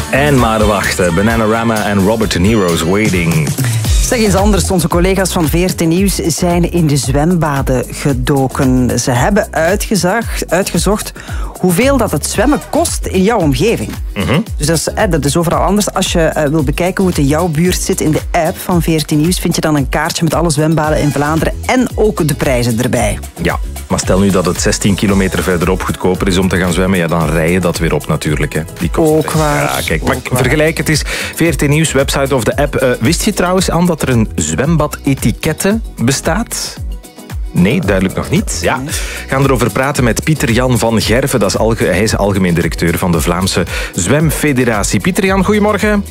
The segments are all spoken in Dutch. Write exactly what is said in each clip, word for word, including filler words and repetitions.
En maar wachten, Bananarama en Robert De Niro's Waiting. Zeg eens anders, onze collega's van V R T Nieuws zijn in de zwembaden gedoken. Ze hebben uitgezocht, uitgezocht hoeveel dat het zwemmen kost in jouw omgeving. Mm-hmm. Dus dat is, dat is overal anders. Als je uh, wil bekijken hoe het in jouw buurt zit in de app van V R T Nieuws, vind je dan een kaartje met alle zwembaden in Vlaanderen en ook de prijzen erbij. Ja, maar stel nu dat het zestien kilometer verderop goedkoper is om te gaan zwemmen, ja, dan rij je dat weer op natuurlijk. Hè. Die ook waar. Ja, kijk, ook maar waar. Vergelijk, het is V R T Nieuws, website of de app. Uh, wist je trouwens aan dat er een zwembad-etikette bestaat? Nee, duidelijk nog niet. Ja. We gaan erover praten met Pieter-Jan van Gerven. Dat is alge- hij is algemeen directeur van de Vlaamse Zwemfederatie. Pieter-Jan, goedemorgen.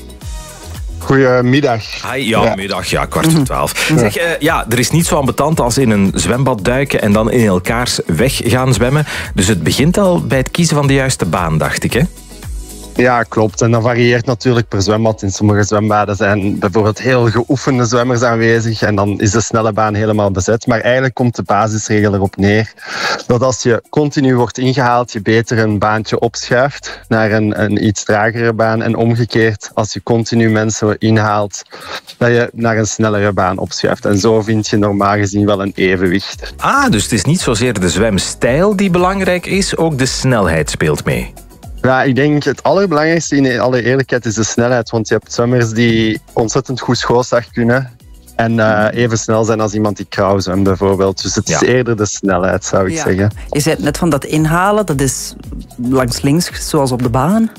Goedemiddag. Hi, ja, ja, middag, ja, kwart voor twaalf. Ja. Zeg, uh, ja, er is niet zo ambetant als in een zwembad duiken en dan in elkaars weg gaan zwemmen. Dus het begint al bij het kiezen van de juiste baan, dacht ik, hè? Ja, klopt. En dat varieert natuurlijk per zwembad. In sommige zwembaden zijn bijvoorbeeld heel geoefende zwemmers aanwezig en dan is de snelle baan helemaal bezet. Maar eigenlijk komt de basisregel erop neer dat als je continu wordt ingehaald, je beter een baantje opschuift naar een, een iets tragere baan. En omgekeerd, als je continu mensen inhaalt, dat je naar een snellere baan opschuift. En zo vind je normaal gezien wel een evenwicht. Ah, dus het is niet zozeer de zwemstijl die belangrijk is, ook de snelheid speelt mee. Ja, ik denk het allerbelangrijkste in alle eerlijkheid is de snelheid. Want je hebt zwemmers die ontzettend goed schoolslag kunnen. En uh, even snel zijn als iemand die krauw zwemt bijvoorbeeld. Dus het is ja. eerder de snelheid, zou ik ja. zeggen. Je zei het net van dat inhalen, dat is langs links, zoals op de baan.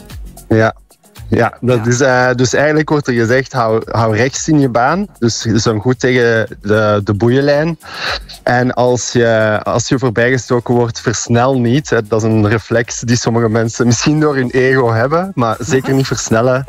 Ja. Ja, dat ja. Is, uh, dus eigenlijk wordt er gezegd, hou, hou rechts in je baan. Dus zwem goed tegen de, de boeienlijn. En als je, als je voorbijgestoken wordt, versnel niet. Hè. Dat is een reflex die sommige mensen misschien door hun ego hebben, maar zeker niet versnellen.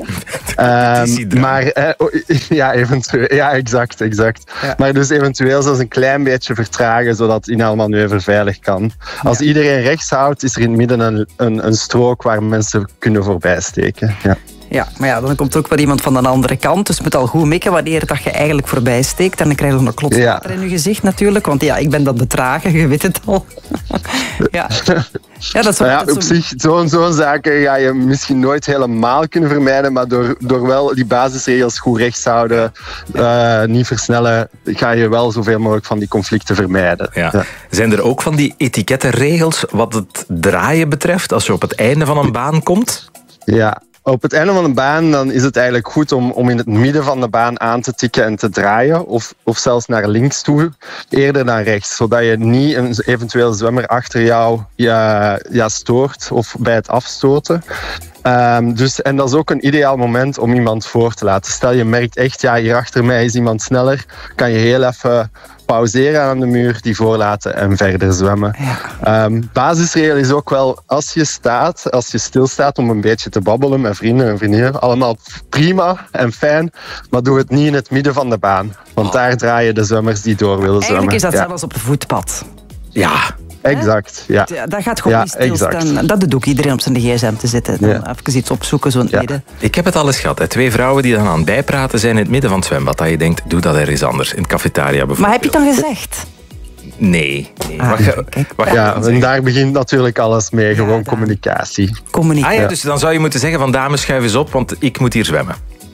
um, maar uh, ja, eventueel, ja, exact, exact. Ja. Maar dus eventueel zelfs een klein beetje vertragen, zodat het inhaalmanoeuvre veilig kan. Als ja. iedereen rechts houdt, is er in het midden een, een, een strook waar mensen kunnen voorbijsteken. Ja. Ja, maar ja, dan komt ook wel iemand van de andere kant. Dus je moet al goed mikken wanneer dat je eigenlijk voorbij steekt. En dan krijg je nog klots ja. in je gezicht natuurlijk. Want ja, ik ben dat betragen, je weet het al. ja. Ja, dat is ja, op zo... zich, zo'n zo'n zaken ga je misschien nooit helemaal kunnen vermijden. Maar door, door wel die basisregels goed rechts houden, uh, niet versnellen, ga je wel zoveel mogelijk van die conflicten vermijden. Ja. Ja. Zijn er ook van die etikettenregels wat het draaien betreft, als je op het einde van een baan komt? Ja. Op het einde van een baan dan is het eigenlijk goed om, om in het midden van de baan aan te tikken en te draaien. Of, of zelfs naar links toe, eerder dan rechts. Zodat je niet een eventueel zwemmer achter jou ja, ja, stoort of bij het afstoten. Um, dus, en dat is ook een ideaal moment om iemand voor te laten. Stel je merkt echt, ja, hier achter mij is iemand sneller. Kan je heel even pauzeren aan de muur, die voorlaten en verder zwemmen. Ja. Um, basisregel is ook wel, als je staat, als je stilstaat om een beetje te babbelen met vrienden en vriendinnen, allemaal prima en fijn, maar doe het niet in het midden van de baan. Want oh. daar draaien de zwemmers die door willen zwemmen. Eigenlijk is dat ja. zelfs op het voetpad. Ja. Exact, ja. ja. Dat gaat gewoon ja, niet stilstaan. Exact. Dat doet ook iedereen op zijn gsm te zitten. Dan ja. even iets opzoeken, zo'n ja. midden. Ik heb het al eens gehad. Hè. Twee vrouwen die dan aan het bijpraten zijn in het midden van het zwembad. Dat je denkt, doe dat ergens anders. In het cafetaria bijvoorbeeld. Maar heb je het dan gezegd? Nee. nee. Ah, wat ga, wat ja, ja en daar begint natuurlijk alles mee. Gewoon ja, communicatie. Communicatie. Ah, ja, dus dan zou je moeten zeggen van dames, schuif eens op, want ik moet hier zwemmen.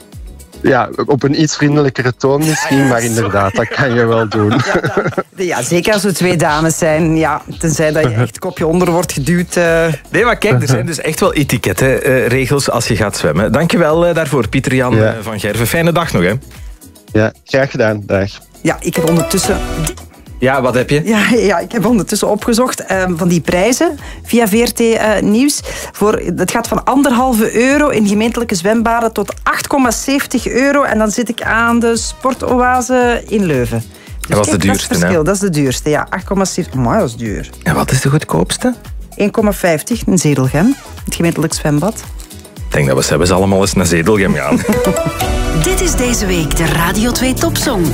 Ja, op een iets vriendelijkere toon misschien, ja, ja, maar inderdaad, dat kan je wel doen. Ja, dan, ja, zeker als er twee dames zijn, ja, tenzij dat je echt kopje onder wordt geduwd. Uh... Nee, maar kijk, er zijn dus echt wel etikettenregels uh, als je gaat zwemmen. Dankjewel uh, daarvoor, Pieter-Jan ja. uh, van Gerven. Fijne dag nog, hè. Ja, graag gedaan. Dag. Ja, ik heb ondertussen... Ja, wat heb je? Ja, ja ik heb ondertussen opgezocht uh, van die prijzen via V R T uh, Nieuws. Voor, het gaat van anderhalve euro in gemeentelijke zwembaden tot acht komma zeventig euro. En dan zit ik aan de sportoase in Leuven. Dus dat was kijk, de duurste, dat is hè? Dat is de duurste, ja. acht komma zeventig. Maar dat is duur. En wat is de goedkoopste? één komma vijftig in Zedelgem, het gemeentelijk zwembad. Ik denk dat we zelfs allemaal eens naar Zedelgem gaan. Dit is deze week de Radio twee Topsong.